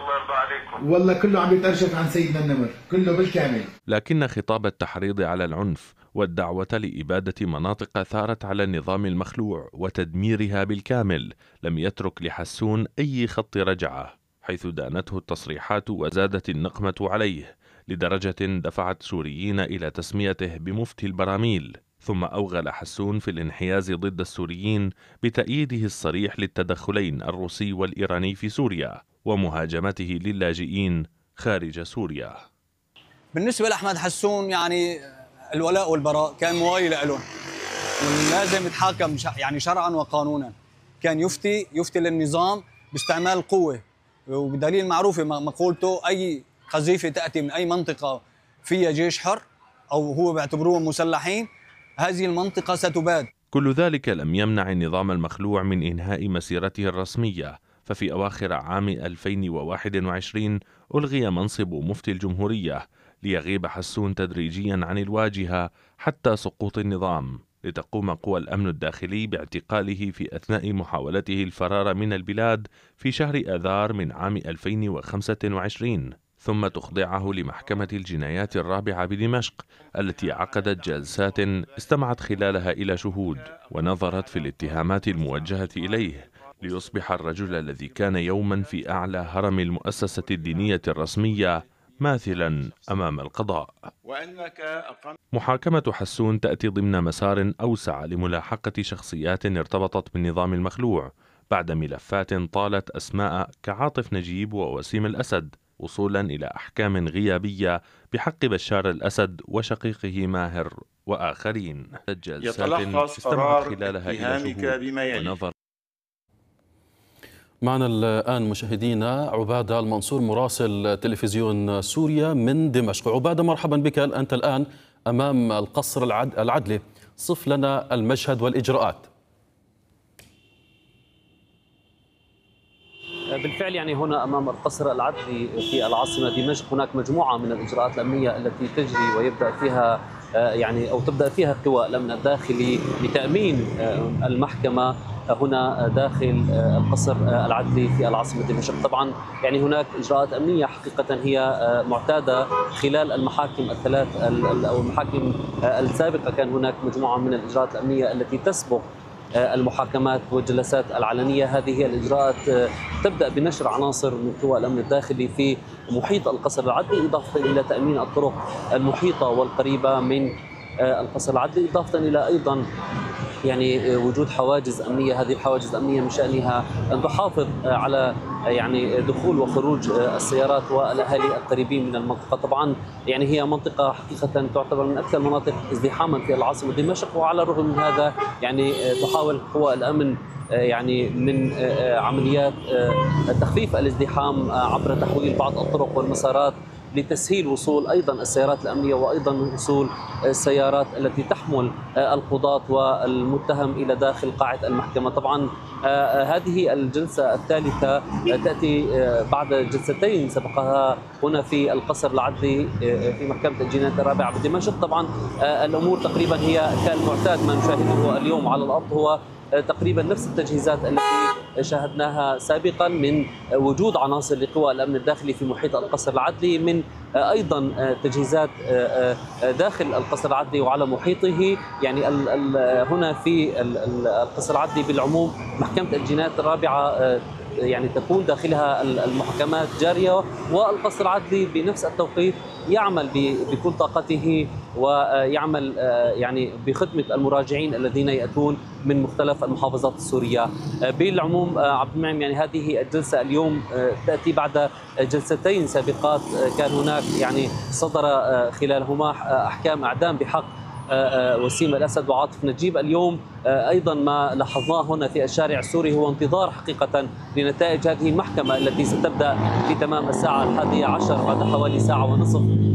الله يرضى عليكم. والله كله عم يتأرشف عن سيدنا النمر، كله بالكامل. لكن خطاب التحريض على العنف والدعوة لإبادة مناطق ثارت على النظام المخلوع وتدميرها بالكامل لم يترك لحسون أي خط رجعة، حيث دانته التصريحات وزادت النقمة عليه لدرجة دفعت سوريين إلى تسميته بمفتي البراميل. ثم أوغل حسون في الانحياز ضد السوريين بتأييده الصريح للتدخلين الروسي والإيراني في سوريا ومهاجمته للاجئين خارج سوريا. بالنسبة لأحمد حسون يعني الولاء والبراء كان موالي لهم، ولازم يتحاكم يعني شرعا وقانونا. كان يفتي للنظام باستعمال القوة، وبدليل معروفة مقولته: أي قذيفة تأتي من أي منطقة فيها جيش حر أو هو بيعتبروهم مسلحين، هذه المنطقة ستباد. كل ذلك لم يمنع النظام المخلوع من إنهاء مسيرته الرسمية، ففي أواخر عام 2021 ألغي منصب مفتي الجمهورية ليغيب حسون تدريجيا عن الواجهة حتى سقوط النظام، لتقوم قوى الأمن الداخلي باعتقاله في أثناء محاولته الفرار من البلاد في شهر آذار من عام 2025، ثم تخضعه لمحكمة الجنايات الرابعة بدمشق التي عقدت جلسات استمعت خلالها إلى شهود ونظرت في الاتهامات الموجهة إليه، ليصبح الرجل الذي كان يوما في أعلى هرم المؤسسة الدينية الرسمية ماثلا أمام القضاء. محاكمة حسون تأتي ضمن مسار أوسع لملاحقة شخصيات ارتبطت بالنظام المخلوع بعد ملفات طالت أسماء كعاطف نجيب ووسيم الأسد، وصولا إلى أحكام غيابية بحق بشار الأسد وشقيقه ماهر وآخرين. جلسات استمعت خلالها إلى شهود ونظر. معنا الآن مشاهدينا عبادة المنصور مراسل تلفزيون سوريا من دمشق. عبادة مرحبا بك، أنت الآن أمام القصر العدلي، صف لنا المشهد والإجراءات. بالفعل يعني هنا أمام القصر العدلي في العاصمة دمشق هناك مجموعة من الإجراءات الأمنية التي تجري ويبدأ فيها تبدأ فيها قوى الأمن الداخلي لتأمين المحكمة هنا داخل القصر العدلي في العاصمة دمشق. طبعا يعني هناك إجراءات أمنية حقيقة هي معتادة خلال المحاكم الثلاث أو المحاكم السابقة، كان هناك مجموعة من الإجراءات الأمنية التي تسبق المحاكمات والجلسات العلنية. هذه هي الإجراءات تبدأ بنشر عناصر من قوى الأمن الداخلي في محيط القصر العدلي، إضافة إلى تأمين الطرق المحيطة والقريبة من القصر العدلي، إضافة إلى أيضا يعني وجود حواجز أمنية. هذه الحواجز الأمنية من شأنها أن تحافظ على يعني دخول وخروج السيارات والأهالي القريبين من المنطقة. طبعا يعني هي منطقة حقيقة تعتبر من أكثر المناطق ازدحاما في العاصمة دمشق، وعلى الرغم من هذا يعني تحاول قوى الأمن يعني من عمليات تخفيف الازدحام عبر تحويل بعض الطرق والمسارات لتسهيل وصول أيضا السيارات الأمنية وأيضا وصول السيارات التي تحمل القضاة والمتهم إلى داخل قاعة المحكمة. طبعا هذه الجلسة الثالثة تأتي بعد جلستين سبقها هنا في القصر العدلي في محكمة الجنايات الرابعة بدمشق. طبعا الأمور تقريبا هي كالمعتاد، ما نشاهده اليوم على الأرض هو تقريبا نفس التجهيزات التي شاهدناها سابقا، من وجود عناصر لقوى الأمن الداخلي في محيط القصر العدلي، من أيضا تجهيزات داخل القصر العدلي وعلى محيطه. يعني هنا في القصر العدلي بالعموم محكمة الجنايات الرابعة يعني تكون داخلها المحاكمات جارية، والقصر العدلي بنفس التوقيت يعمل بكل طاقته ويعمل يعني بخدمة المراجعين الذين يأتون من مختلف المحافظات السورية. بالعموم عبد المنعم يعني هذه الجلسة اليوم تأتي بعد جلستين سابقات كان هناك يعني صدر خلالهما أحكام إعدام بحق وسيم الأسد وعاطف نجيب. اليوم أيضا ما لاحظناه هنا في الشارع السوري هو انتظار حقيقة لنتائج هذه المحكمة التي ستبدأ في تمام الساعة 11 بعد حوالي ساعة ونصف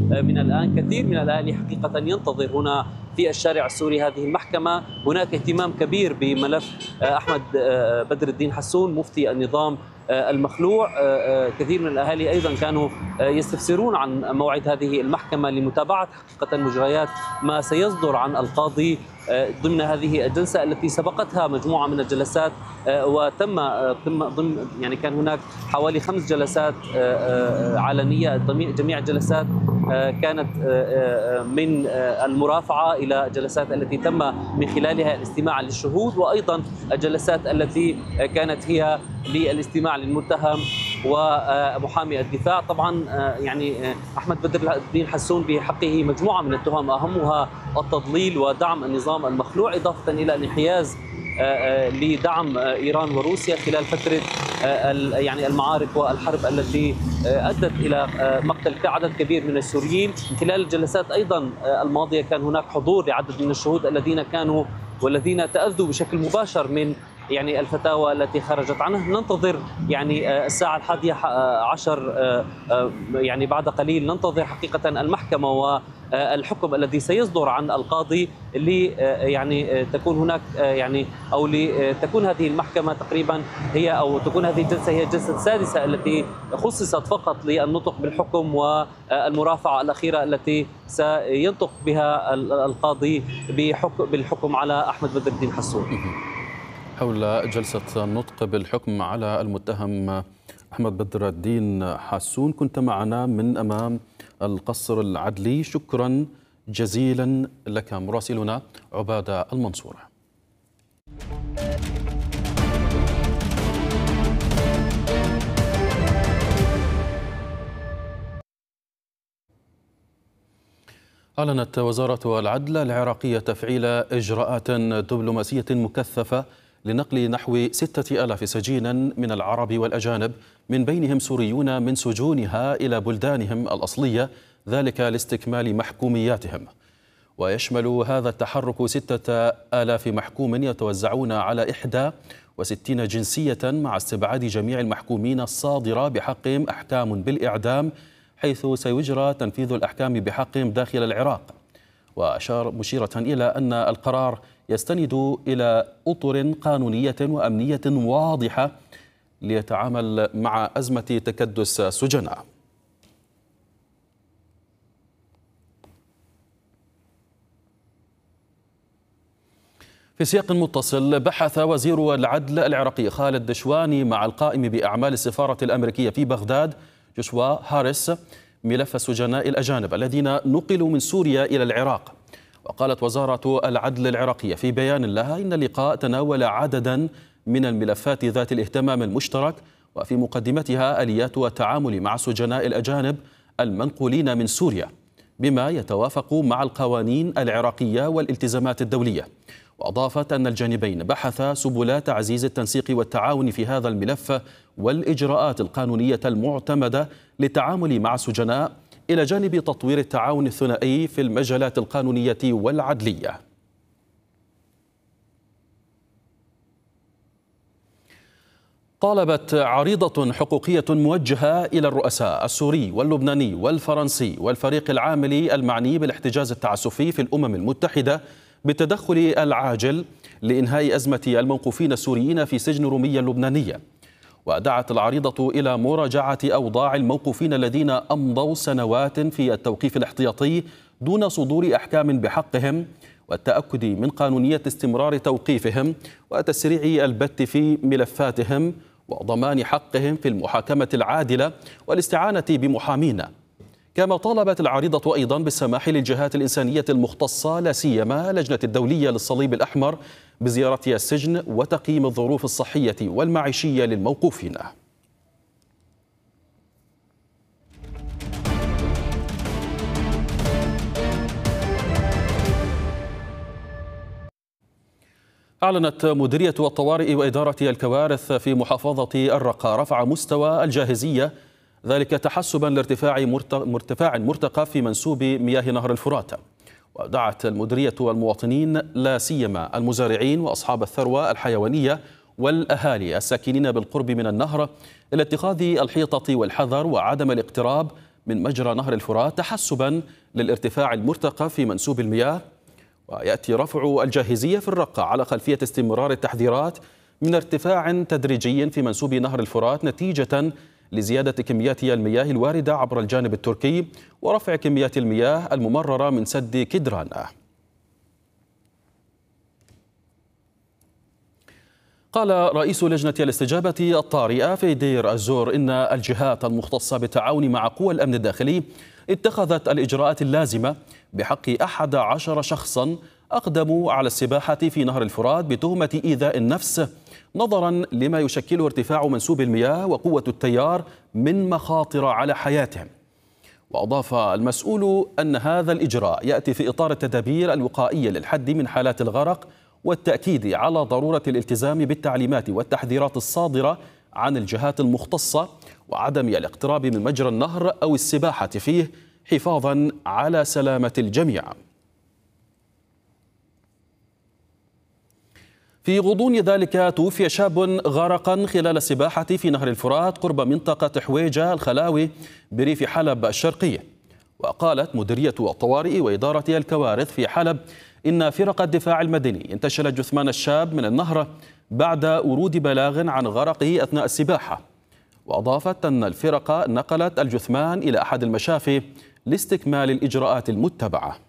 من الآن. كثير من الأهالي حقيقة ينتظر هنا في الشارع السوري هذه المحكمة. هناك اهتمام كبير بملف أحمد بدر الدين حسون مفتي النظام المخلوع. كثير من الأهالي أيضا كانوا يستفسرون عن موعد هذه المحكمة لمتابعة حقيقة مجريات ما سيصدر عن القاضي ضمن هذه الجلسة التي سبقتها مجموعة من الجلسات، وتم ضمن يعني كان هناك حوالي 5 جلسات علنية. جميع الجلسات كانت من المرافعة إلى جلسات التي تم من خلالها الاستماع للشهود، وأيضا الجلسات التي كانت هي للاستماع للمتهم ومحامي الدفاع. طبعا يعني أحمد بدر الدين حسون بحقه مجموعة من التهم أهمها التضليل ودعم النظام المخلوع، إضافة إلى الانحياز لدعم إيران وروسيا خلال فترة يعني المعارك والحرب التي أدت إلى مقتل عدد كبير من السوريين. خلال الجلسات أيضا الماضية كان هناك حضور لعدد من الشهود الذين كانوا والذين تأذوا بشكل مباشر من يعني الفتاوى التي خرجت عنه. ننتظر يعني الساعة 11 يعني بعد قليل ننتظر حقيقة المحكمة والحكم الذي سيصدر عن القاضي اللي يعني تكون هناك يعني أو لتكون هذه المحكمة تقريبا هي أو تكون هذه الجلسة هي الجلسة السادسة التي خصصت فقط للنطق بالحكم والمرافعة الأخيرة التي سينطق بها القاضي بالحكم على أحمد بدر الدين حسون. حول جلسة النطق بالحكم على المتهم أحمد بدر الدين حسون كنت معنا من أمام القصر العدلي. شكرا جزيلا لك مراسلنا عبادة المنصور. أعلنت وزارة العدل العراقية تفعيل إجراءات دبلوماسية مكثفة لنقل نحو 6000 سجينا من العرب والأجانب من بينهم سوريون من سجونها إلى بلدانهم الأصلية، ذلك لاستكمال محكومياتهم. ويشمل هذا التحرك 6000 محكوم يتوزعون على 61 جنسية مع استبعاد جميع المحكومين الصادرة بحقهم أحكام بالإعدام، حيث سيجرى تنفيذ الأحكام بحقهم داخل العراق. وأشار مشيرة إلى أن القرار يستند إلى أطر قانونية وأمنية واضحة ليتعامل مع أزمة تكدس السجناء. في سياق متصل، بحث وزير العدل العراقي خالد دشواني مع القائم بأعمال السفارة الأمريكية في بغداد جوشوا هاريس ملف السجناء الأجانب الذين نقلوا من سوريا إلى العراق. وقالت وزارة العدل العراقية في بيان لها إن اللقاء تناول عددا من الملفات ذات الاهتمام المشترك، وفي مقدمتها آليات التعامل مع السجناء الأجانب المنقولين من سوريا بما يتوافق مع القوانين العراقية والالتزامات الدولية. وأضافت أن الجانبين بحثا سبل تعزيز التنسيق والتعاون في هذا الملف والإجراءات القانونية المعتمدة للتعامل مع السجناء، إلى جانب تطوير التعاون الثنائي في المجالات القانونية والعدلية. طالبت عريضة حقوقية موجهة إلى الرؤساء السوري واللبناني والفرنسي والفريق العامل المعني بالاحتجاز التعسفي في الأمم المتحدة بالتدخل العاجل لإنهاء أزمة الموقوفين السوريين في سجن رومية اللبنانية. ودعت العريضة إلى مراجعة أوضاع الموقوفين الذين أمضوا سنوات في التوقيف الاحتياطي دون صدور أحكام بحقهم، والتأكد من قانونية استمرار توقيفهم وتسريع البت في ملفاتهم وضمان حقهم في المحاكمة العادلة والاستعانة بمحامين. كما طالبت العريضة أيضا بالسماح للجهات الإنسانية المختصة لا سيما لجنة الدولية للصليب الأحمر بزيارة السجن وتقييم الظروف الصحية والمعيشية للموقوفين. أعلنت مديرية الطوارئ وإدارة الكوارث في محافظة الرقة رفع مستوى الجاهزية، ذلك تحسبا لارتفاع مرتقب في منسوب مياه نهر الفرات. ودعت المديرية والمواطنين لا سيما المزارعين وأصحاب الثروة الحيوانية والأهالي الساكنين بالقرب من النهر إلى اتخاذ الحيطة والحذر وعدم الاقتراب من مجرى نهر الفرات تحسبا للارتفاع المرتقب في منسوب المياه. ويأتي رفع الجاهزية في الرقة على خلفية استمرار التحذيرات من ارتفاع تدريجي في منسوب نهر الفرات نتيجة لزيادة كميات المياه الواردة عبر الجانب التركي ورفع كميات المياه الممررة من سد كدران. قال رئيس لجنة الاستجابة الطارئة في دير الزور إن الجهات المختصة بالتعاون مع قوى الأمن الداخلي اتخذت الإجراءات اللازمة بحق 11 شخصا أقدموا على السباحة في نهر الفرات بتهمة إيذاء النفس نظرا لما يشكله ارتفاع منسوب المياه وقوة التيار من مخاطر على حياتهم. وأضاف المسؤول أن هذا الإجراء يأتي في إطار التدابير الوقائية للحد من حالات الغرق والتأكيد على ضرورة الالتزام بالتعليمات والتحذيرات الصادرة عن الجهات المختصة وعدم الاقتراب من مجرى النهر أو السباحة فيه حفاظا على سلامة الجميع. في غضون ذلك توفي شاب غرقا خلال السباحة في نهر الفرات قرب منطقة حويجة الخلاوي بريف حلب الشرقية. وقالت مديرية الطوارئ وإدارة الكوارث في حلب إن فرق الدفاع المدني انتشلت جثمان الشاب من النهر بعد ورود بلاغ عن غرقه أثناء السباحة. وأضافت أن الفرق نقلت الجثمان إلى أحد المشافي لاستكمال الإجراءات المتبعة.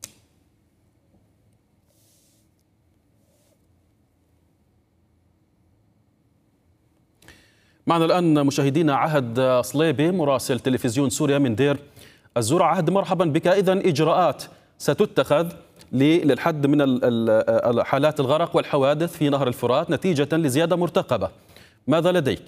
معنا الآن مشاهدينا عهد صليبي مراسل تلفزيون سوريا من دير الزور. عهد، مرحبا بك. إذن إجراءات ستتخذ للحد من حالات الغرق والحوادث في نهر الفرات نتيجة لزيادة مرتقبة، ماذا لديك؟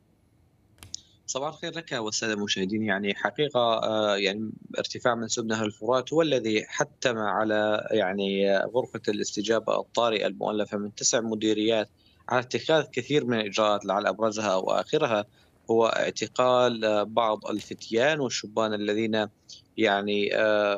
صباح الخير لك والسادة المشاهدين. يعني حقيقة يعني ارتفاع منسوب نهر الفرات هو الذي حتم على يعني غرفة الاستجابة الطارئة المؤلفة من 9 مديريات على اتخاذ كثير من الإجراءات، لعل أبرزها وآخرها هو اعتقال بعض الفتيان والشبان الذين يعني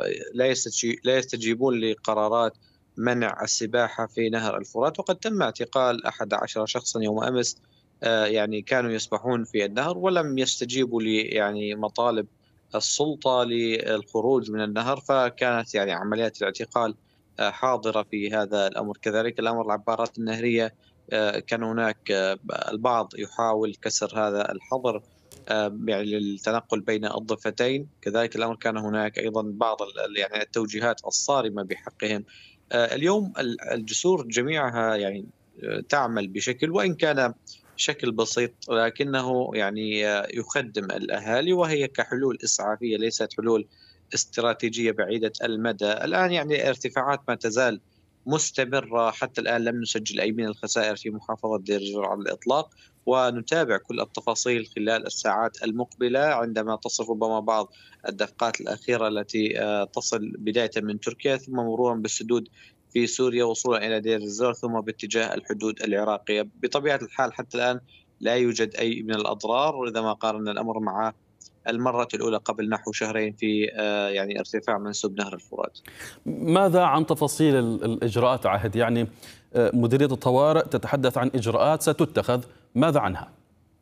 لا يستجيبون لقرارات منع السباحة في نهر الفرات. وقد تم اعتقال 11 شخصا يوم أمس يعني كانوا يسبحون في النهر ولم يستجيبوا يعني مطالب السلطة للخروج من النهر، فكانت يعني عمليات الاعتقال حاضرة في هذا الأمر. كذلك الأمر العبارات النهرية كان هناك البعض يحاول كسر هذا الحظر يعني للتنقل بين الضفتين. كذلك الأمر كان هناك أيضا بعض يعني التوجيهات الصارمة بحقهم. اليوم الجسور جميعها يعني تعمل بشكل وإن كان شكل بسيط، لكنه يعني يخدم الأهالي، وهي كحلول إسعافية ليست حلول استراتيجية بعيدة المدى. الآن يعني ارتفاعات ما تزال مستمرة، حتى الآن لم نسجل أي من الخسائر في محافظة دير الزور على الإطلاق، ونتابع كل التفاصيل خلال الساعات المقبلة عندما تصل ربما بعض الدفقات الأخيرة التي تصل بداية من تركيا ثم مرورا بالسدود في سوريا وصولا إلى دير الزور ثم باتجاه الحدود العراقية. بطبيعة الحال حتى الآن لا يوجد أي من الأضرار إذا ما قارنا الأمر مع المرة الأولى قبل نحو شهرين في يعني ارتفاع منسوب نهر الفرات. ماذا عن تفاصيل الإجراءات عهد؟ يعني مديرية الطوارئ تتحدث عن إجراءات ستتخذ، ماذا عنها؟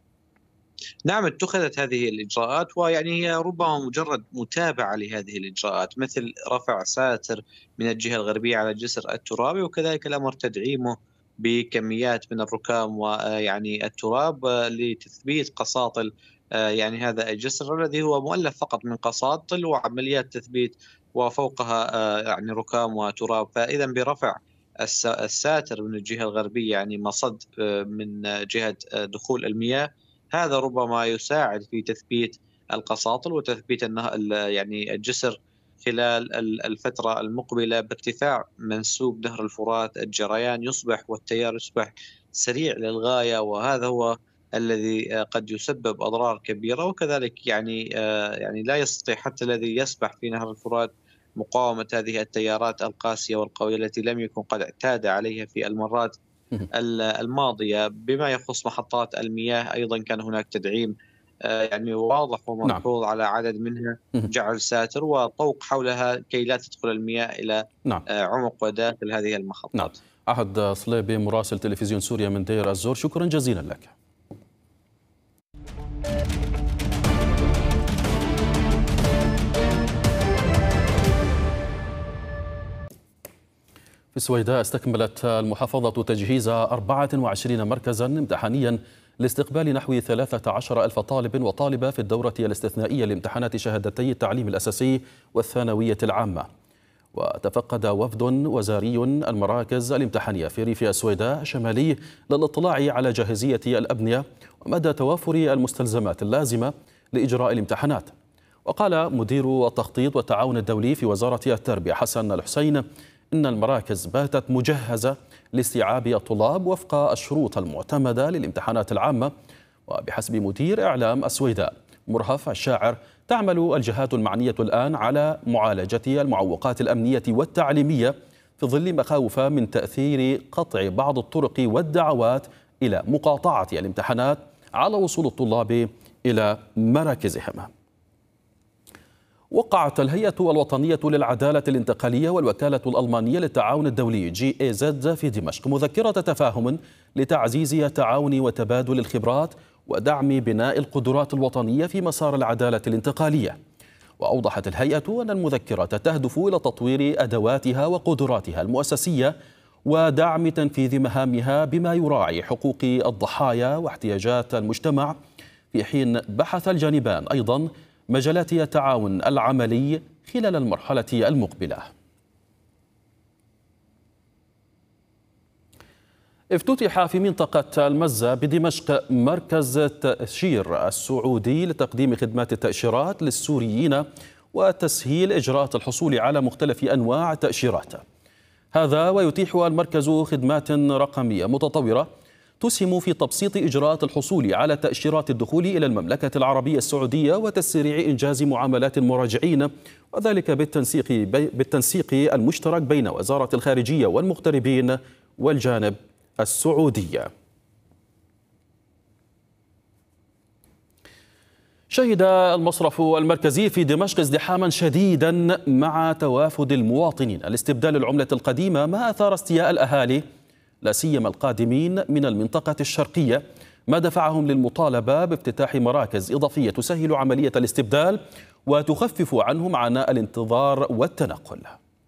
نعم، اتخذت هذه الإجراءات، ويعني هي ربما مجرد متابعة لهذه الإجراءات، مثل رفع ساتر من الجهة الغربية على الجسر الترابي، وكذلك الأمر تدعيمه بكميات من الركام ويعني التراب لتثبيت قساطل يعني هذا الجسر الذي هو مؤلف فقط من قساطل وعمليات تثبيت وفوقها يعني ركام وتراب. فإذا برفع الساتر من الجهة الغربية يعني مصد من جهة دخول المياه، هذا ربما يساعد في تثبيت القساطل وتثبيت يعني الجسر خلال الفترة المقبلة. بارتفاع منسوب نهر الفرات الجريان يصبح والتيار يصبح سريع للغاية، وهذا هو الذي قد يسبب أضرار كبيرة. وكذلك يعني لا يستطيع حتى الذي يسبح في نهر الفرات مقاومة هذه التيارات القاسية والقوية التي لم يكن قد اعتاد عليها في المرات الماضية. بما يخص محطات المياه أيضا كان هناك تدعيم يعني واضح وملحوظ على عدد منها، جعل ساتر وطوق حولها كي لا تدخل المياه إلى عمق وداخل هذه المحطات. عهد صليبي مراسل تلفزيون سوريا من دير الزور، شكرا جزيلا لك. في السويداء استكملت المحافظة تجهيز 24 مركزا امتحانيا لاستقبال نحو 13,000 طالب وطالبة في الدورة الاستثنائية لامتحانات شهادتي التعليم الأساسي والثانوية العامة. وتفقد وفد وزاري المراكز الامتحانية في ريف السويداء الشمالي للاطلاع على جاهزية الأبنية ومدى توافر المستلزمات اللازمة لإجراء الامتحانات. وقال مدير التخطيط والتعاون الدولي في وزارة التربية حسن الحسين إن المراكز باتت مجهزة لاستيعاب الطلاب وفق الشروط المعتمدة للامتحانات العامة. وبحسب مدير إعلام السويداء مرهف الشاعر تعمل الجهات المعنية الآن على معالجة المعوقات الأمنية والتعليمية في ظل مخاوف من تأثير قطع بعض الطرق والدعوات إلى مقاطعة الامتحانات على وصول الطلاب إلى مراكزهم. وقعت الهيئة الوطنية للعدالة الانتقالية والوكالة الألمانية للتعاون الدولي GIZ في دمشق مذكرة تفاهم لتعزيز التعاون وتبادل الخبرات ودعم بناء القدرات الوطنية في مسار العدالة الانتقالية. وأوضحت الهيئة أن المذكرة تهدف إلى تطوير أدواتها وقدراتها المؤسسية ودعم تنفيذ مهامها بما يراعي حقوق الضحايا واحتياجات المجتمع، في حين بحث الجانبان أيضا مجالات التعاون العملي خلال المرحلة المقبلة. افتتح في منطقة المزة بدمشق مركز التأشير السعودي لتقديم خدمات التأشيرات للسوريين وتسهيل إجراءات الحصول على مختلف أنواع التأشيرات. هذا ويتيح المركز خدمات رقمية متطورة تسهم في تبسيط إجراءات الحصول على تأشيرات الدخول إلى المملكة العربية السعودية وتسريع إنجاز معاملات المراجعين، وذلك بالتنسيق المشترك بين وزارة الخارجية والمغتربين والجانب السعودي. شهد المصرف المركزي في دمشق ازدحاما شديدا مع توافد المواطنين لاستبدال العملة القديمة، ما أثار استياء الأهالي لا سيما القادمين من المنطقة الشرقية، ما دفعهم للمطالبة بافتتاح مراكز إضافية تسهل عملية الاستبدال وتخفف عنهم عناء الانتظار والتنقل.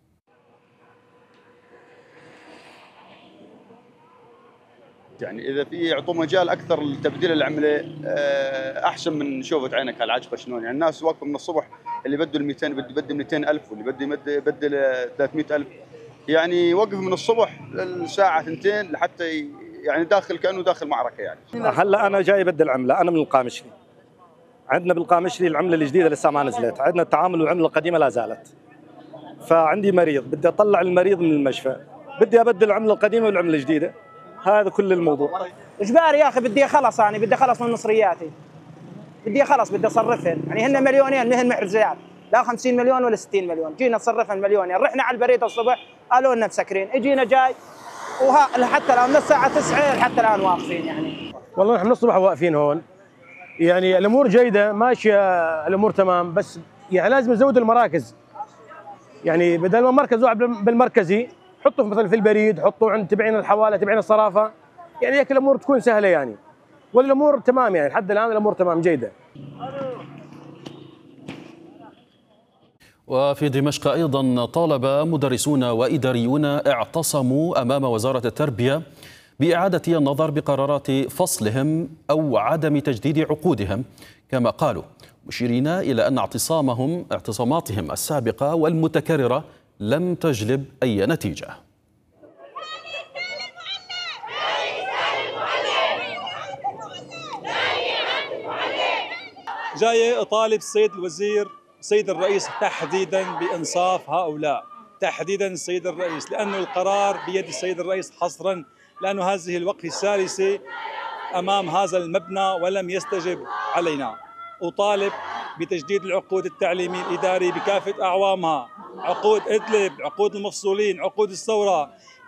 يعني اذا في يعطوا مجال اكثر لتبديل العمله احسن من شوفت عينك هالعجقه شلون. يعني الناس واقفه من الصبح، اللي بده ال 200 بده يبدل 200,000 واللي بده يبدل 300,000، يعني وقف من الصبح للساعه 2 لحتى يعني داخل كانه داخل معركه. يعني هلا انا جاي ابدل عمله، انا من القامشلي. عندنا بالقامشلي العمله الجديده لسه ما نزلت، عندنا التعامل والعمله القديمه لا زالت. فعندي مريض بدي اطلع المريض من المشفى، بدي ابدل العمله القديمه والعمله الجديده، هذا كل الموضوع. اجباري يا اخي، بدي اخلص، يعني بدي اخلص من مصرياتي، بدي اخلص، بدي اصرفهن. يعني هن مليونين مهن محرزات، لا 50 مليون ولا 60 مليون، جينا نصرفهن مليونين. رحنا على البريد الصبح قالوا لنا مسكرين، اجينا جاي حتى الان من الساعه 9 حتى الان واقفين. يعني والله نحن من الصبح واقفين هون، يعني الامور جيده ماشيه، الامور تمام، بس يعني لازم نزود المراكز. يعني بدل ما مركز واحد بالمركزي حطوا مثلا في البريد، حطوا عند تبعين الحواله، تبعين الصرافه، يعني هيك الامور تكون سهله يعني. والامور تمام، يعني لحد الان الامور تمام جيده. وفي دمشق ايضا طالب مدرسون واداريون اعتصموا امام وزاره التربيه باعاده النظر بقرارات فصلهم او عدم تجديد عقودهم، كما قالوا، مشيرين الى ان اعتصاماتهم السابقه والمتكرره لم تجلب أي نتيجة. جاي أطالب السيد الوزير السيد الرئيس تحديدا بإنصاف هؤلاء، تحديدا السيد الرئيس، لأنه القرار بيد السيد الرئيس حصرا، لأنه هذه الوقفة الثالثة أمام هذا المبنى ولم يستجب علينا. أطالب بتجديد العقود التعليمي الإداري بكافة أعوامها، عقود إدلب، عقود المفصولين، عقود الثورة،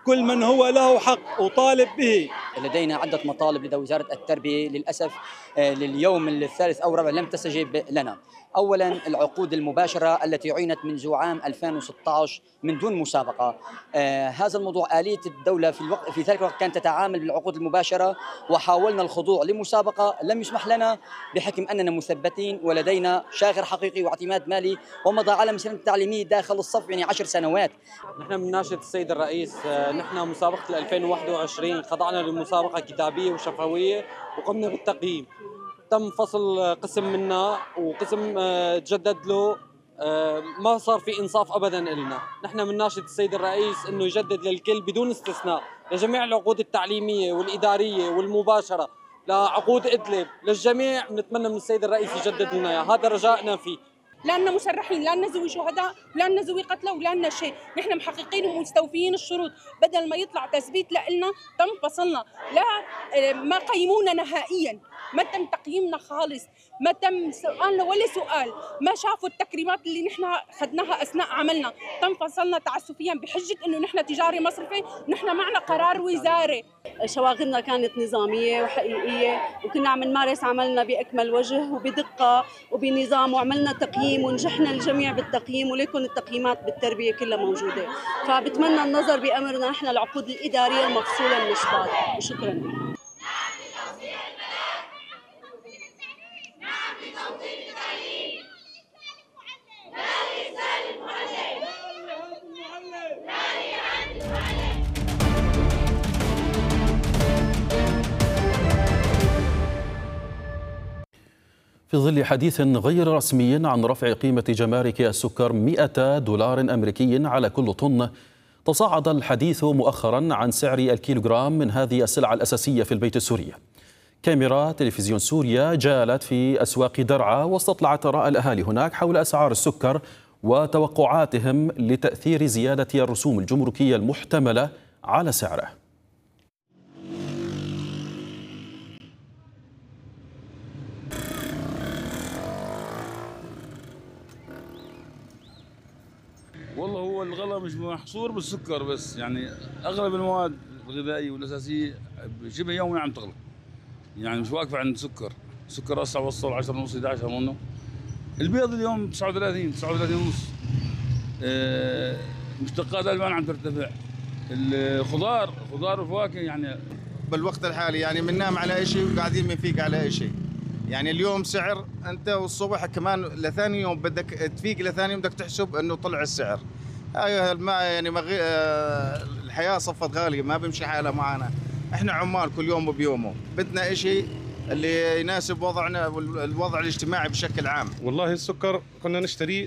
كل من هو له حق وطالب به. لدينا عدة مطالب لدى وزارة التربية، للأسف لليوم الثالث أو الرابع لم تستجب لنا. أولا العقود المباشرة التي عينت منذ عام 2016 من دون مسابقة. هذا الموضوع آلية الدولة في ذلك الوقت كانت تتعامل بالعقود المباشرة، وحاولنا الخضوع لمسابقة لم يسمح لنا بحكم أننا مثبتين ولدينا شاغر حقيقي واعتماد مالي ومضى على مسيرة التعليمية داخل الصف 10 سنوات. نحن من ناشد السيد الرئيس، نحن مسابقة 2021 خضعنا لمسابقة كتابية وشفوية وقمنا بالتقييم. تم فصل قسم منا وقسم تجدد له، ما صار في انصاف ابدا لنا. نحن من ناشد السيد الرئيس انه يجدد للكل بدون استثناء لجميع العقود التعليميه والاداريه والمباشره، لعقود ادلب للجميع. بنتمنى من السيد الرئيس يجدد لنا اياه، هذا رجائنا فيه. لا لنا مسرحين، لا لنا ذوي شهداء، لا لنا ذوي قتلى، ولا لنا شيء، نحن محققين ومستوفيين الشروط. بدل ما يطلع تثبيت لنا تم فصلنا، لا ما قيمونا نهائيا، ما تم تقييمنا خالص، ما تم سؤالنا ولا سؤال، ما شافوا التكريمات اللي نحن اخذناها اثناء عملنا، تم فصلنا تعسفيا بحجه انه نحن تجاري مصرفي، نحن معنا قرار وزاري. شواغلنا كانت نظاميه وحقيقيه، وكنا عم نمارس عملنا باكمل وجه وبدقه وبنظام، وعملنا تقييم ونجحنا الجميع بالتقييم، وليكن التقييمات بالتربيه كلها موجوده. فبتمنى النظر بامرنا نحن العقود الاداريه المفصوله من الشباب. وشكرا. في ظل حديث غير رسمي عن رفع قيمة جمارك السكر $100 أمريكي على كل طن، تصاعد الحديث مؤخرا عن سعر الكيلوغرام من هذه السلعة الأساسية في البيت السوري. كاميرا تلفزيون سوريا جالت في أسواق درعا واستطلعت آراء الأهالي هناك حول أسعار السكر وتوقعاتهم لتأثير زيادة الرسوم الجمركية المحتملة على سعره. والله هو الغلا مش محصور بالسكر بس، يعني اغلب المواد الغذائيه والاساسيه شبه يوميا عم تغلى، يعني مش واقفه عند سكر. السكر هسه وصل 10 ونص 11 منه. البيض اليوم 39 ونص. مشتقات الالبان عم ترتفع. الخضار والفواكه يعني بالوقت الحالي يعني بننام على شيء وقاعدين بنفيق على شيء. يعني اليوم سعر انت والصبح كمان لثاني يوم بدك تفيق، لثاني يوم بدك تحسب انه طلع السعر. يعني الحياه صفت غاليه، ما بمشي حالها معنا. احنا عمال كل يوم بيومه، بدنا شيء اللي يناسب وضعنا والوضع الاجتماعي بشكل عام. والله السكر كنا نشتريه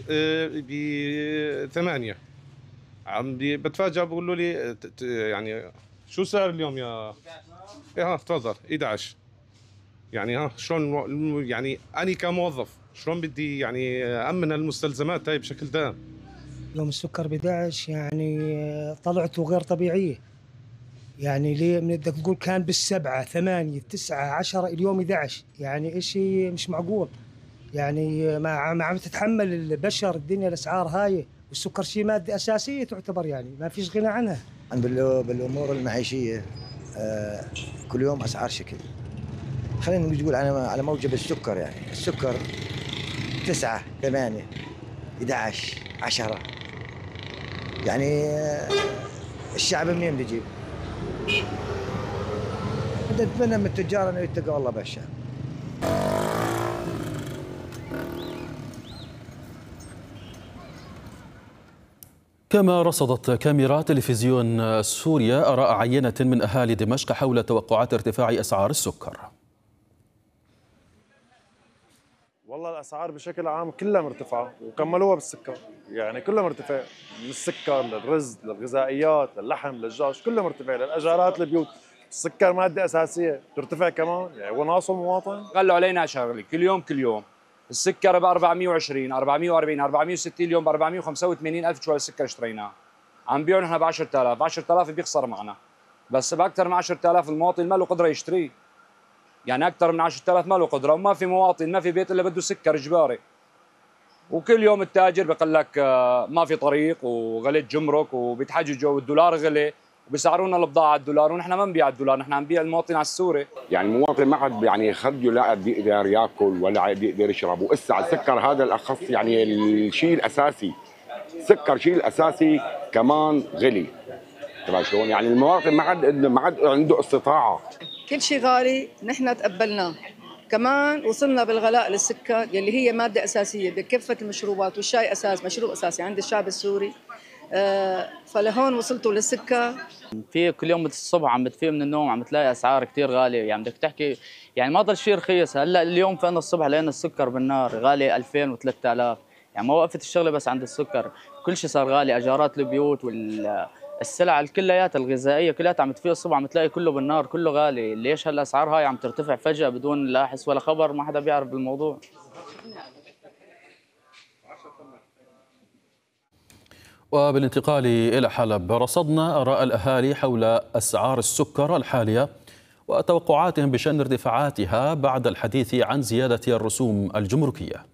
ب8، عم بتفاجئ بقولوا لي يعني شو سعر اليوم يا تفضل 11. يعني شلون يعني أنا كموظف شلون بدي يعني أمن المستلزمات هاي بشكل دائم. يوم السكر ب11 يعني طلعته غير طبيعية. يعني ليه بدك تقول كان بال7 8 9 10 اليوم 11، يعني إشي مش معقول. يعني ما عم تتحمل البشر الدنيا الأسعار هاي، والسكر شيء مادة أساسية تعتبر، يعني ما فيش غنى عنها. بالأمور المعيشية كل يوم أسعار شكل. خلينا نقول على موجب السكر، يعني السكر 9 8 11 10، يعني الشعب منين بيجيب؟ بدنا نتمنى من التجار انه يتقوا الله بالشعب. كما رصدت كاميرا تلفزيون سوريا آراء عينة من أهالي دمشق حول توقعات ارتفاع أسعار السكر. والله الاسعار بشكل عام كلها مرتفعه، وكملوها بالسكر، يعني كلها مرتفع، من السكر للرز للغذائيات للحم للدجاج كلها مرتفع، للاجارات البيوت. السكر ماده اساسيه ترتفع كمان، يعني هو ناقصه المواطن. قالوا علينا شغله كل يوم السكر ب 420 440 460، اليوم ب 485 الف شويه السكر اشتريناه، عم بيعوا نحن ب 10000 10000 بيخسر معنا، بس باكثر من 10000 المواطن ما له قدره يشتريه، يعني اكثر من 10000 ما له قدره، وما في مواطن ما في بيت الا بده سكر اجباري. وكل يوم التاجر بيقول لك ما في طريق وغلت جمرك وبيتحججوا والدولار غلي، وبيسعرونا البضاعه على الدولار، ونحن ما بنبيع على الدولار، نحن عم نبيع المواطن على السوري. يعني المواطن ما عاد يعني خده لا عاد يقدر ياكل ولا عاد يقدر يشرب، وإسا على السكر هذا الاخص يعني الشيء الاساسي، السكر شيء الاساسي كمان غلي. ترى شلون؟ يعني المواطن ما عاد عنده استطاعه. كل شيء غالي نحن تقبلناه، كمان وصلنا بالغلاء للسكر يلي هي ماده اساسيه بكافه المشروبات، والشاي مشروب اساسي عند الشعب السوري. فلهون وصلتوا للسكر. في كل يوم الصبح عم بتفيق من النوم عم تلاقي اسعار كثير غاليه، يعني بدك تحكي يعني ما ضل شيء رخيص. هلا اليوم فانا الصبح لقينا السكر بالنار غالي 2000 و3000، يعني ما وقفت الشغله بس عند السكر، كل شيء صار غالي، اجارات البيوت والسلع الكليات الغذائيه كلها عم تفيق الصبح عم تلاقي كله بالنار، كله غالي. ليش هالاسعار هاي عم ترتفع فجاه بدون لا حس ولا خبر؟ ما حدا بيعرف بالموضوع. وبالانتقال إلى حلب، رصدنا آراء الأهالي حول أسعار السكر الحالية وتوقعاتهم بشأن ارتفاعاتها بعد الحديث عن زيادة الرسوم الجمركية.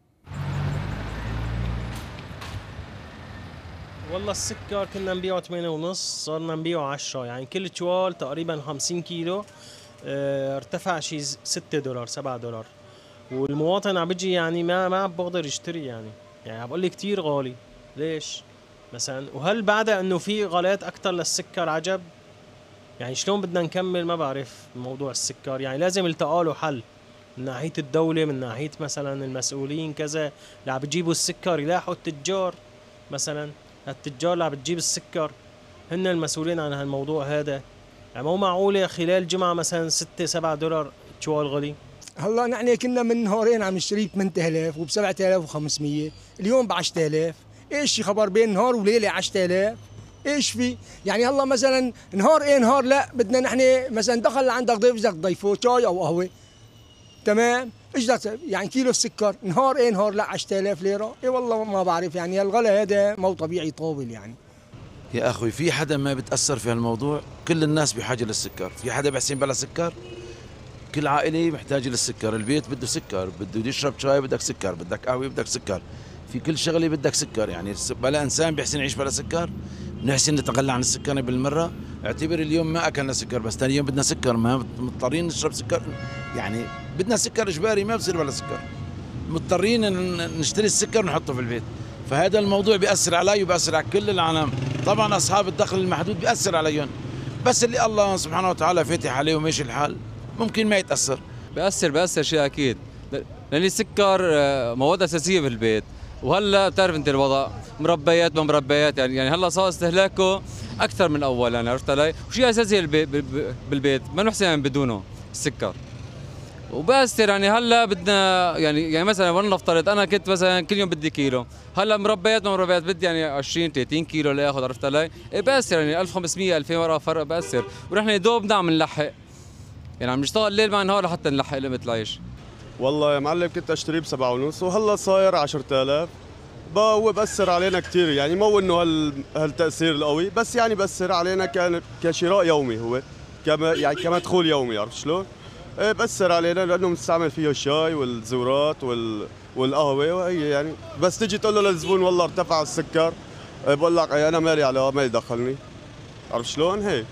والله السكر كنا نبيعه 8.5 صرنا نبيعه 10، يعني كل تشوال تقريبا 50 كيلو ارتفع شي $6 $7، والمواطن عم بيجي يعني ما عم بقدر يشتري، يعني عم بقول لي كثير غالي. ليش مثلا؟ وهل بعد انه في غلايات اكثر للسكر عجب؟ يعني شلون بدنا نكمل؟ ما بعرف موضوع السكر، يعني لازم يلتقى له حل من ناحيه الدوله، من ناحيه مثلا المسؤولين كذا اللي عم بيجيبوا السكر يلاحقوا التجار. مثلا التجار اللي عم بتجيب السكر هن المسؤولين عن هالموضوع هذا. يعني مو معقوله خلال جمعه مثلا $6-7 تشوال غلي. هلا نحن كنا من نهارين عم نشتري ب 8000 وب 7500، اليوم ب 10000. ايش خبر بين نهار وليله 10000؟ ايش في؟ يعني هلا مثلا نهار نهار لا بدنا نحن مثلا دخل لعندك ضيف بدك تضيفه شاي او قهوه، تمام؟ ايش بدك يعني كيلو السكر نهار نهار لا 10000 ليره؟ اي والله ما بعرف، يعني الغلا هذا مو طبيعي طاول. يعني يا اخوي في حدا ما بتاثر في هالموضوع؟ كل الناس بحاجه للسكر، في حدا بحسن بلا سكر؟ كل عائله محتاجه للسكر، البيت بده سكر، بده يشرب شاي بدك سكر، بدك قهوه بدك سكر، في كل شغله بدك سكر. يعني بلا انسان بيحسن يعيش بلا سكر؟ بنحسن نتخلى عن السكر بالمره؟ اعتبر اليوم ما اكلنا سكر بس ثاني يوم بدنا سكر، ما مضطرين نشرب سكر، يعني بدنا سكر اجباري، ما بصير بلا سكر، مضطرين نشتري السكر ونحطه في البيت. فهذا الموضوع بيأثر علي وبيأثر على كل العالم. طبعا اصحاب الدخل المحدود بيأثر عليهم، بس اللي الله سبحانه وتعالى فاتح عليه وماشي الحال ممكن ما يتأثر. بيأثر شيء اكيد، لان السكر مواد اساسيه في البيت، وهلا بتعرف انت الوضع، مربيات ما مربيات، يعني هلا صار استهلاكه اكثر من اول، يعني عرفت علي؟ وشيء اساسي بالبيت ما نحسن بدونه السكر. وبأثر يعني هلا بدنا يعني مثلا ولنفترض انا كنت مثلا كل يوم بدي كيلو، هلا مربيات ما مربيات بدي يعني 20 30 كيلو لاخذ، عرفت علي؟ بأثر يعني 1500 2000 ورقه فرق بأثر، ونحن يا دوب نعم نلحق، يعني عم نشتغل الليل مع النهار لحتى نلحق لقمة العيش. والله يا معلم كنت اشتريه ب7.5 وهلا صاير 10000. هو بأثر علينا كثير، يعني مو انه هالتأثير القوي، بس يعني بأثر علينا كشراء يومي، هو يعني كمدخول يومي، عرفت شلون؟ بأثر علينا لانه بنستعمل فيه الشاي والزورات والقهوه، وهي يعني بس تجي تقول له للزبون والله ارتفع السكر، بقول لك انا مالي على ما يدخلني، عرفت شلون؟ هيك.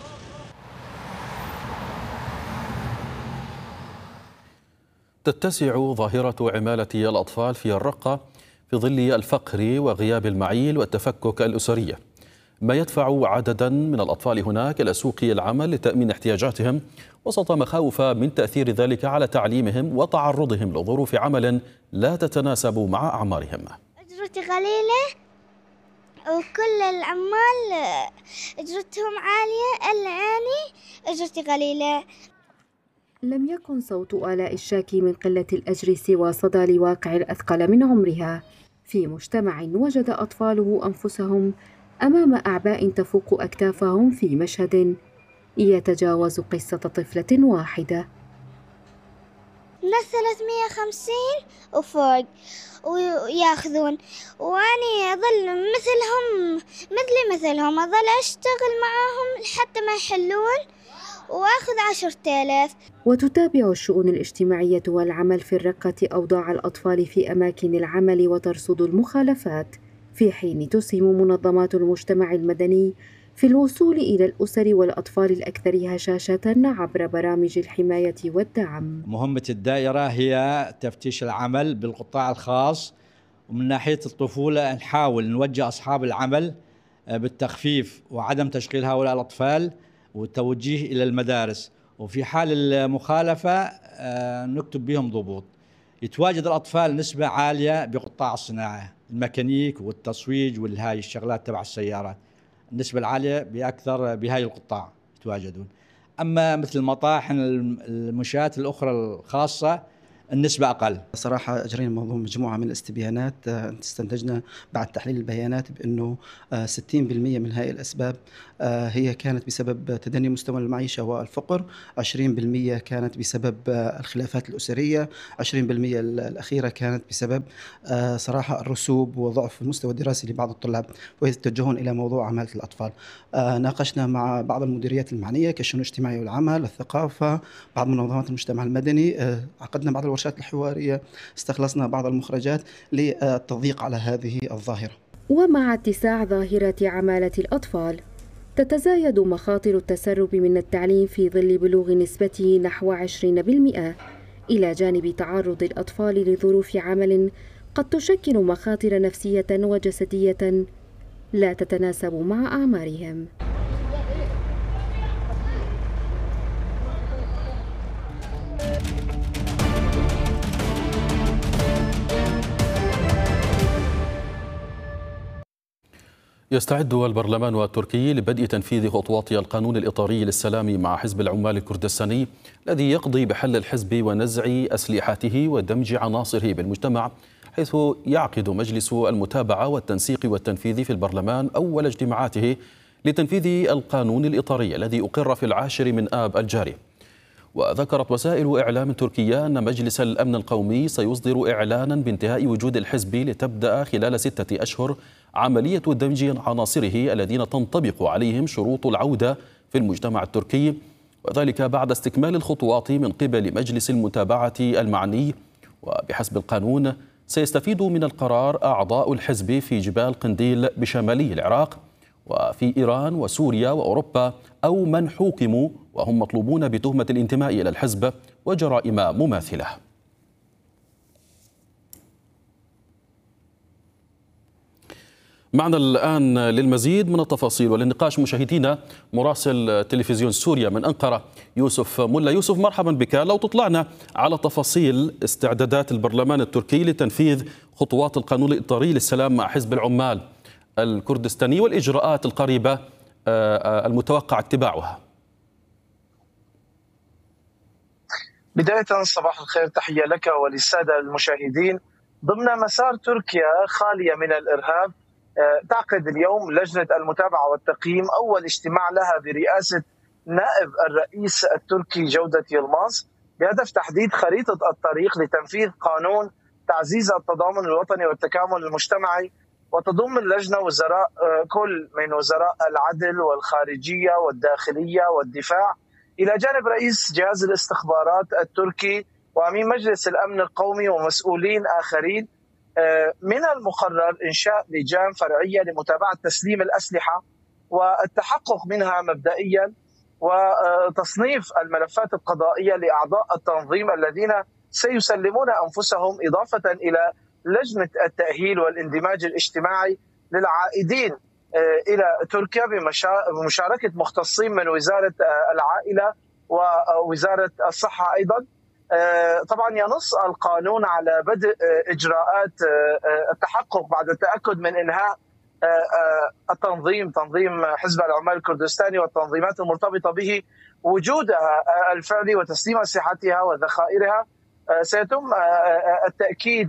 تتسع ظاهرة عمالة الأطفال في الرقة في ظل الفقر وغياب المعيل والتفكك الأسرية، ما يدفع عددا من الأطفال هناك إلى سوق العمل لتأمين احتياجاتهم، وسط مخاوف من تأثير ذلك على تعليمهم وتعرضهم لظروف عمل لا تتناسب مع أعمارهم. أجرتي قليلة وكل العمال أجرتهم عالية، العاني أجرتي قليلة. لم يكن صوت آلاء الشاكي من قلة الأجر سوى صدى لواقع الأثقل من عمرها في مجتمع وجد أطفاله أنفسهم أمام أعباء تفوق أكتافهم في مشهد يتجاوز قصة طفلة واحدة. ناس 350 وفوق وياخذون، وأني أظل مثلهم أظل أشتغل معاهم لحتى ما يحلون وأخذ 10,000. وتتابع الشؤون الاجتماعية والعمل في الرقة أوضاع الأطفال في أماكن العمل وترصد المخالفات، في حين تسهم منظمات المجتمع المدني في الوصول إلى الأسر والأطفال الأكثر هشاشة عبر برامج الحماية والدعم. مهمة الدائرة هي تفتيش العمل بالقطاع الخاص، ومن ناحية الطفولة نحاول نوجه أصحاب العمل بالتخفيف وعدم تشغيل هؤلاء الأطفال والتوجيه إلى المدارس، وفي حال المخالفة نكتب بهم ضبوط. يتواجد الأطفال نسبة عالية بقطاع الصناعة، الميكانيك والتصويج والهاي الشغلات تبع السيارات، النسبة العالية بأكثر بهاي القطاع يتواجدون. أما مثل المطاحن المنشآت الأخرى الخاصة النسبة أقل. صراحة أجرينا مجموعة من الاستبيانات، استنتجنا بعد تحليل البيانات بأنه 60% من هذه الأسباب هي كانت بسبب تدني مستوى المعيشة والفقر، 20% كانت بسبب الخلافات الأسرية، 20% الأخيرة كانت بسبب صراحة الرسوب وضعف المستوى الدراسي لبعض الطلاب ويتوجهون إلى موضوع عمالة الأطفال. ناقشنا مع بعض المديريات المعنية كالشؤون الاجتماعية والعمل، الثقافة، بعض منظمات المجتمع المدني، عقدنا بعض الورشات الحوارية، استخلصنا بعض المخرجات للتضييق على هذه الظاهرة. ومع اتساع ظاهرة عمالة الأطفال تتزايد مخاطر التسرب من التعليم في ظل بلوغ نسبته نحو 20%، إلى جانب تعرض الأطفال لظروف عمل قد تشكل مخاطر نفسية وجسدية لا تتناسب مع أعمارهم. يستعد البرلمان التركي لبدء تنفيذ خطوات القانون الإطاري للسلام مع حزب العمال الكردستاني الذي يقضي بحل الحزب ونزع أسلحته ودمج عناصره بالمجتمع، حيث يعقد مجلس المتابعة والتنسيق والتنفيذ في البرلمان أول اجتماعاته لتنفيذ القانون الإطاري الذي أقر في 10 من آب الجاري. وذكرت وسائل إعلام تركية أن مجلس الأمن القومي سيصدر إعلانا بانتهاء وجود الحزب لتبدأ خلال 6 أشهر عملية دمج عناصره الذين تنطبق عليهم شروط العودة في المجتمع التركي، وذلك بعد استكمال الخطوات من قبل مجلس المتابعة المعني. وبحسب القانون سيستفيد من القرار أعضاء الحزب في جبال قنديل بشمالي العراق وفي إيران وسوريا وأوروبا، أو من حوكموا وهم مطلوبون بتهمة الانتماء إلى الحزب وجرائم مماثلة. معنا الآن للمزيد من التفاصيل وللنقاش مشاهدينا مراسل تلفزيون سوريا من أنقرة يوسف ملا. يوسف، مرحبا بك. لو تطلعنا على تفاصيل استعدادات البرلمان التركي لتنفيذ خطوات القانون الإطاري للسلام مع حزب العمال الكردستاني والإجراءات القريبة المتوقع اتباعها. بداية صباح الخير، تحية لك وللسادة المشاهدين. ضمن مسار تركيا خالية من الإرهاب، تعقد اليوم لجنة المتابعة والتقييم أول اجتماع لها برئاسة نائب الرئيس التركي جودة يلماز بهدف تحديد خريطة الطريق لتنفيذ قانون تعزيز التضامن الوطني والتكامل المجتمعي. وتضم اللجنة وزراء كل من وزراء العدل والخارجية والداخلية والدفاع، إلى جانب رئيس جهاز الاستخبارات التركي وأمين مجلس الأمن القومي ومسؤولين آخرين. من المقرر إنشاء لجان فرعية لمتابعة تسليم الأسلحة والتحقق منها مبدئيا، وتصنيف الملفات القضائية لأعضاء التنظيم الذين سيسلمون أنفسهم، إضافة إلى لجنة التأهيل والاندماج الاجتماعي للعائدين إلى تركيا بمشاركة مختصين من وزارة العائلة ووزارة الصحة أيضا. طبعا ينص القانون على بدء إجراءات التحقق بعد التأكد من إنهاء تنظيم حزب العمال الكردستاني والتنظيمات المرتبطة به وجودها الفعلي وتسليم أسلحتها وذخائرها. سيتم التأكيد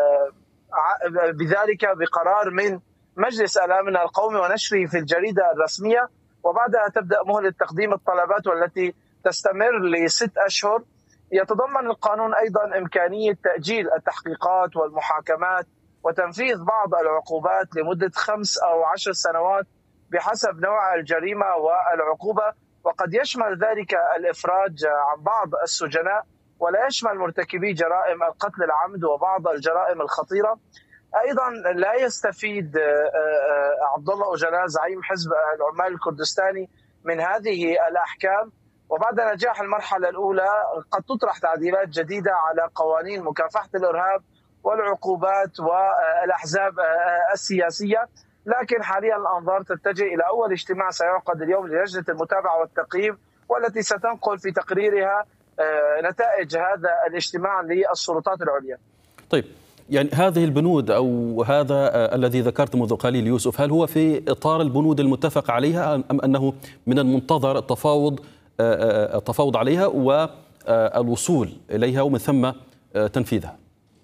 بذلك بقرار من مجلس الأمن القومي ونشره في الجريدة الرسمية، وبعدها تبدأ مهلة تقديم الطلبات والتي تستمر ل6 أشهر. يتضمن القانون أيضا إمكانية تأجيل التحقيقات والمحاكمات وتنفيذ بعض العقوبات لمدة 5 أو 10 سنوات بحسب نوع الجريمة والعقوبة، وقد يشمل ذلك الإفراج عن بعض السجناء ولا يشمل مرتكبي جرائم القتل العمد وبعض الجرائم الخطيرة. ايضا لا يستفيد عبد الله اوجلان زعيم حزب العمال الكردستاني من هذه الاحكام. وبعد نجاح المرحله الاولى قد تطرح تعديلات جديده على قوانين مكافحه الارهاب والعقوبات والاحزاب السياسيه، لكن حاليا الانظار تتجه الى اول اجتماع سيعقد اليوم للجنه المتابعه والتقييم، والتي ستنقل في تقريرها نتائج هذا الاجتماع للسلطات العليا. طيب، يعني هذه البنود أو هذا الذي ذكرت منذ قليل يوسف، هل هو في إطار البنود المتفق عليها أم أنه من المنتظر التفاوض عليها والوصول إليها ومن ثم تنفيذها؟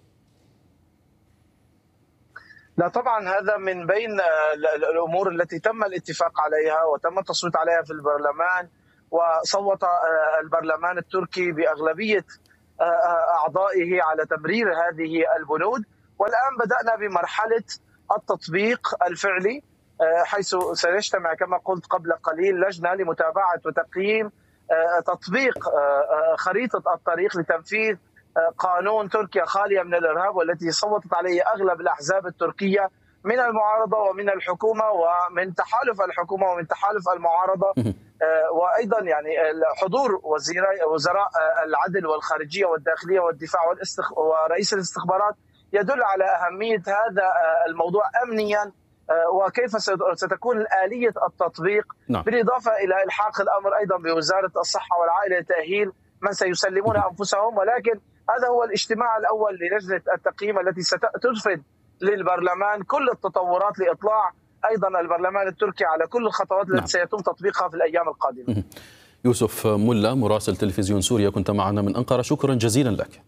لا طبعا هذا من بين الأمور التي تم الاتفاق عليها وتم التصويت عليها في البرلمان، وصوت البرلمان التركي بأغلبية أعضائه على تمرير هذه البنود. والآن بدأنا بمرحلة التطبيق الفعلي، حيث سيجتمع كما قلت قبل قليل لجنة لمتابعة وتقييم تطبيق خريطة الطريق لتنفيذ قانون تركيا خالية من الإرهاب، والتي صوتت عليه أغلب الأحزاب التركية من المعارضة ومن الحكومة ومن تحالف الحكومة ومن تحالف المعارضة. وأيضا يعني حضور وزراء العدل والخارجية والداخلية والدفاع ورئيس الاستخبارات يدل على أهمية هذا الموضوع أمنيا وكيف ستكون آلية التطبيق. بالإضافة إلى إلحاق الأمر أيضا بوزارة الصحة والعائلة لتأهيل من سيسلمون أنفسهم. ولكن هذا هو الاجتماع الأول للجنة التقييم التي سترفد للبرلمان كل التطورات لإطلاع أيضا البرلمان التركي على كل الخطوات التي سيتم تطبيقها في الأيام القادمة. يوسف ملا مراسل تلفزيون سوريا كنت معنا من أنقرة، شكرا جزيلا لك.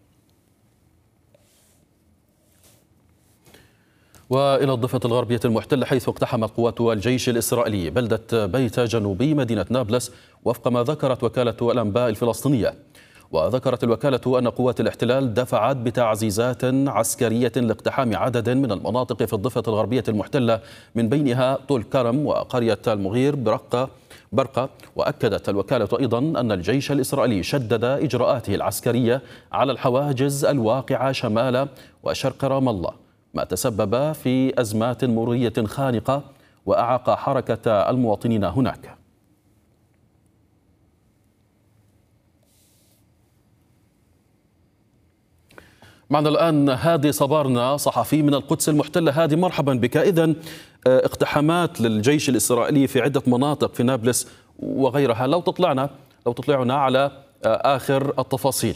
وإلى الضفة الغربية المحتلة، حيث اقتحمت قوات الجيش الإسرائيلي بلدة بيتا جنوبي مدينة نابلس وفق ما ذكرت وكالة الأنباء الفلسطينية. وذكرت الوكالة أن قوات الاحتلال دفعت بتعزيزات عسكرية لاقتحام عدد من المناطق في الضفة الغربية المحتلة، من بينها طول كرم وقرية المغير برقة. وأكدت الوكالة أيضا أن الجيش الإسرائيلي شدد إجراءاته العسكرية على الحواجز الواقعة شمال وشرق رام الله، ما تسبب في أزمات مرورية خانقة وأعاق حركة المواطنين هناك. معنا الآن هادي صبارنا صحفي من القدس المحتلة. هادي، مرحبا بك. إذن اقتحامات للجيش الإسرائيلي في عدة مناطق في نابلس وغيرها، لو تطلعنا على آخر التفاصيل.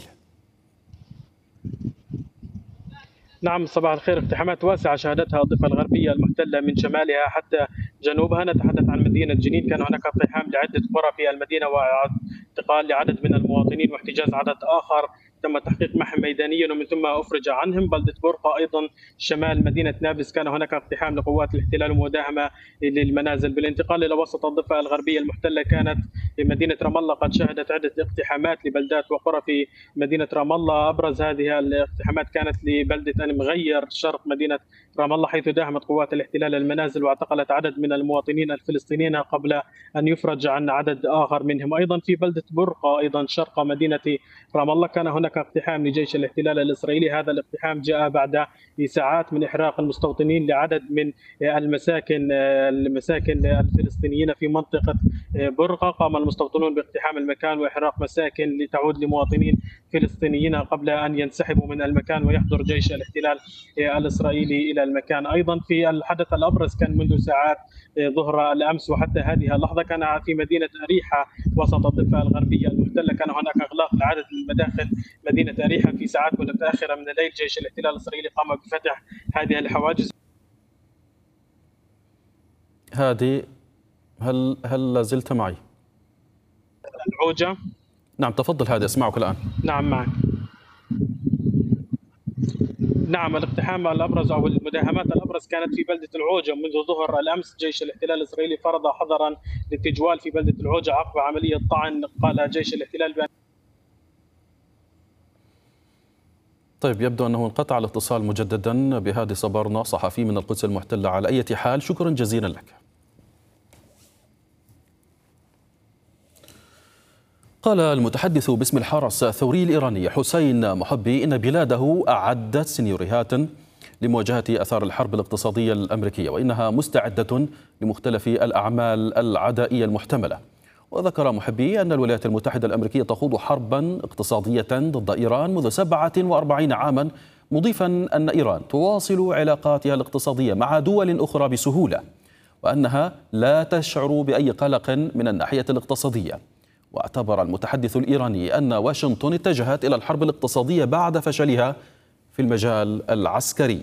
نعم، صباح الخير. اقتحامات واسعة شهدتها الضفة الغربية المحتلة من شمالها حتى جنوبها. نتحدث عن مدينة جنين، كان هناك اقتحام لعدة قرى في المدينة واعتقال لعدد من المواطنين واحتجاز عدد آخر تم تحقيق معهم ميدانيا ومن ثم أفرج عنهم. بلدة برقة أيضا شمال مدينة نابلس كان هناك اقتحام لقوات الاحتلال ومداهمة للمنازل. بالانتقال إلى وسط الضفة الغربية المحتلة، كانت مدينة رام الله قد شهدت عدة اقتحامات لبلدات وقرى في مدينة رام الله. أبرز هذه الاقتحامات كانت لبلدة المغير شرق مدينة رام الله، حيث داهمت قوات الاحتلال المنازل واعتقلت عدد من المواطنين الفلسطينيين قبل أن يفرج عن عدد آخر منهم. أيضا في بلدة برقة أيضا شرق مدينة رام الله كان هناك اقتحام لجيش الاحتلال الإسرائيلي. هذا الاقتحام جاء بعد ساعات من إحراق المستوطنين لعدد من المساكن الفلسطينيين في منطقة برقة. قام المستوطنون باقتحام المكان وإحراق مساكن لتعود لمواطنين فلسطينيين قبل أن ينسحبوا من المكان ويحضر جيش الاحتلال الإسرائيلي إلى المكان. أيضا في الحدث الأبرز كان منذ ساعات ظهر الأمس وحتى هذه اللحظة، كان في مدينة أريحة وسط الضفة الغربية المحتلة كان هناك إغلاق لعدد من مداخل مدينة أريحة في ساعات متأخرة من الليل. جيش الاحتلال الإسرائيلي قام بفتح هذه الحواجز. هادي، هل لازلت معي؟ العوجة. نعم تفضل هادي، أسمعك الآن. نعم معك. نعم، الاقتحام الأبرز أو المداهمات الأبرز كانت في بلدة العوجة منذ ظهر الأمس. جيش الاحتلال الإسرائيلي فرض حظرا للتجوال في بلدة العوجة عقب عملية طعن قال جيش الاحتلال بأن. طيب، يبدو أنه انقطع الاتصال مجددا بهادي صبارنا صحفي من القدس المحتلة. على أي حال شكرا جزيلا لك. قال المتحدث باسم الحرس الثوري الإيراني حسين محبي إن بلاده أعدت سيناريوهات لمواجهة آثار الحرب الاقتصادية الأمريكية، وإنها مستعدة لمختلف الأعمال العدائية المحتملة. وذكر محبي أن الولايات المتحدة الأمريكية تخوض حربا اقتصادية ضد إيران منذ 47 عاما، مضيفا أن إيران تواصل علاقاتها الاقتصادية مع دول أخرى بسهولة، وأنها لا تشعر بأي قلق من الناحية الاقتصادية. واعتبر المتحدث الإيراني أن واشنطن اتجهت إلى الحرب الاقتصادية بعد فشلها في المجال العسكري.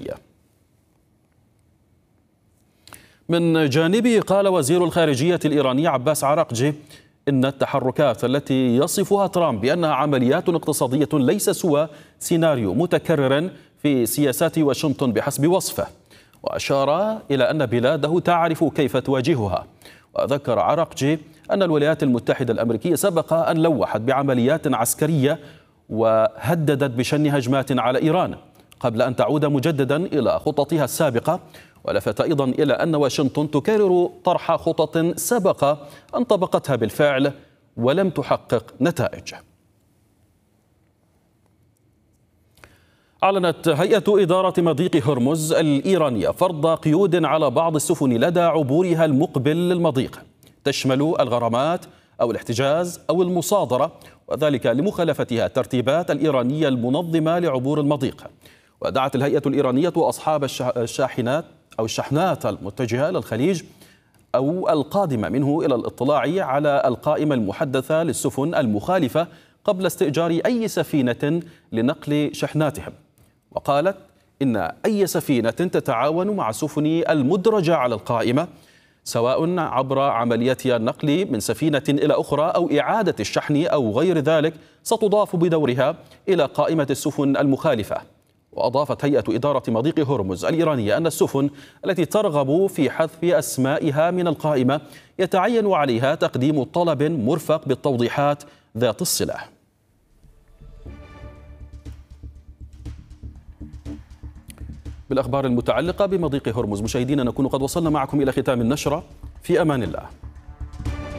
من جانبه قال وزير الخارجية الإيراني عباس عراقجي إن التحركات التي يصفها ترامب بأنها عمليات اقتصادية ليس سوى سيناريو متكرر في سياسات واشنطن بحسب وصفه، وأشار إلى أن بلاده تعرف كيف تواجهها. وذكر عراقجي أن الولايات المتحدة الأمريكية سبق أن لوحت بعمليات عسكرية وهددت بشن هجمات على إيران قبل أن تعود مجددا إلى خططها السابقة. ولفت أيضا إلى أن واشنطن تكرر طرح خطط سبق أن طبقتها بالفعل ولم تحقق نتائج. أعلنت هيئة إدارة مضيق هرمز الإيرانية فرض قيود على بعض السفن لدى عبورها المقبل للمضيق، تشمل الغرامات أو الاحتجاز أو المصادرة، وذلك لمخالفتها الترتيبات الإيرانية المنظمة لعبور المضيق. ودعت الهيئة الإيرانية أصحاب الشاحنات أو الشحنات المتجهة للخليج أو القادمة منه إلى الاطلاع على القائمة المحدثة للسفن المخالفة قبل استئجار أي سفينة لنقل شحناتهم. وقالت إن أي سفينة تتعاون مع السفن المدرجة على القائمة، سواء عبر عملياتها النقل من سفينة إلى أخرى أو إعادة الشحن أو غير ذلك، ستضاف بدورها إلى قائمة السفن المخالفة. وأضافت هيئة إدارة مضيق هرمز الإيرانية أن السفن التي ترغب في حذف أسمائها من القائمة يتعين عليها تقديم طلب مرفق بالتوضيحات ذات الصلة. بالأخبار المتعلقة بمضيق هرمز مشاهدينا نكون قد وصلنا معكم إلى ختام النشرة. في أمان الله.